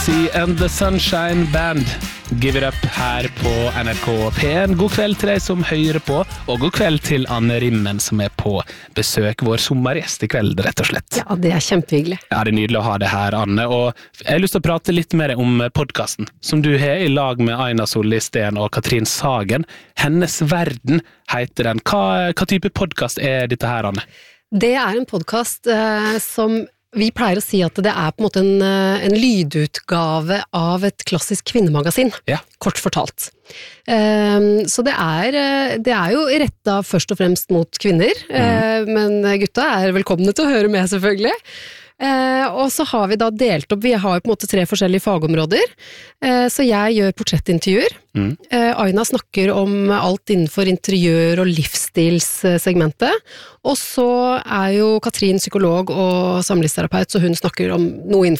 Lucy and the Sunshine Band. Give it up her på NRK P1. God kveld til deg som hører på, og god kveld til Anne Rimmen som på besøk. Vår sommergjest I kveld, rett og slett. Ja, det kjempehyggelig. Ja, det nydelig å ha det her, Anne. Og jeg har lyst til å prate litt mer om podcasten, som du har I lag med Aina Solli Steen og Katrin Sagen. Hennes verden heter den. Hva type podcast dette her, Anne? Det en podcast som vi pleier å si at det på en måte en lydutgave av et klassisk kvinnemagasin, kort fortalt. Så det jo rettet først og fremst mot kvinner, men gutta velkomne til å høre med selvfølgelig. Og så har vi da delt opp, vi har på en måte 3 forskjellige fagområder, så jeg gjør portrettintervjuer, Aina snakker om alt innenfor interiør- og livsstilssegmentet, og så jo Katrin psykolog og samlivsterapeut, så hun snakker om noe innenfor